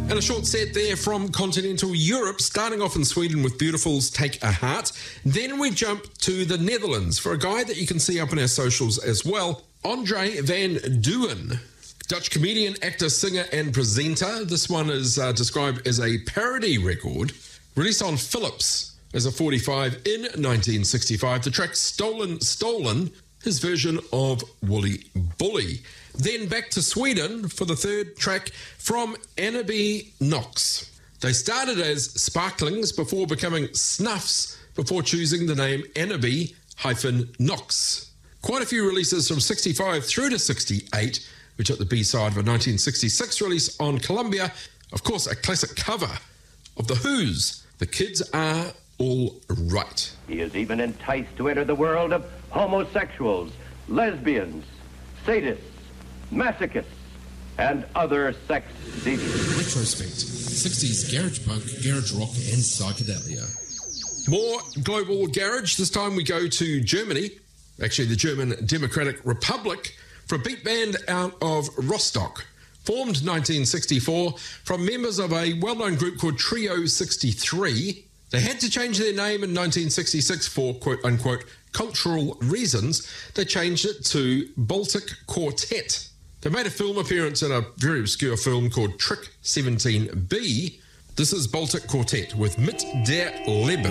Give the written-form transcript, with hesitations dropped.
And a short set there from continental Europe, starting off in Sweden with Beautiful's Take a Heart. Then we jump to the Netherlands for a guy that you can see up in our socials as well, Andre van Duyn. Dutch comedian, actor, singer and presenter. This one is described as a parody record, released on Philips as a 45 in 1965. The track Stolen, Stolen, his version of Woolly Bully. Then back to Sweden for the third track from Anneby Knox. They started as Sparklings before becoming Snuffs before choosing the name Anneby-Knox. Quite a few releases from 65 through to 68. We took the B-side of a 1966 release on Columbia. Of course, a classic cover of The Who's The Kids Are All Right. He is even enticed to enter the world of homosexuals, lesbians, sadists, masochists, and other sex deviants. Retrospect, 60s garage punk, garage rock, and psychedelia. More global garage. This time we go to Germany, actually the German Democratic Republic, for a beat band out of Rostock. Formed 1964 from members of a well-known group called Trio 63. They had to change their name in 1966 for quote-unquote cultural reasons. They changed it to Baltic Quartet. They made a film appearance in a very obscure film called Trick 17B. This is Baltic Quartet with Mit der Leben.